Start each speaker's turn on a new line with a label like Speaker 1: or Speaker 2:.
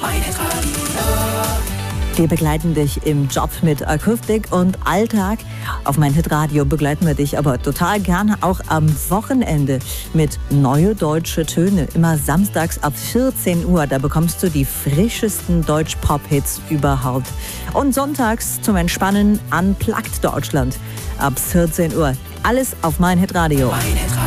Speaker 1: Wir begleiten dich im Job mit Akustik und Alltag. Auf mein Hitradio begleiten wir dich aber total gerne auch am Wochenende mit Neue Deutsche Töne. Immer samstags ab 14 Uhr, da bekommst du die frischesten Deutsch-Pop-Hits überhaupt. Und sonntags zum Entspannen Unplugged Deutschland ab 14 Uhr. Alles auf mein Hitradio.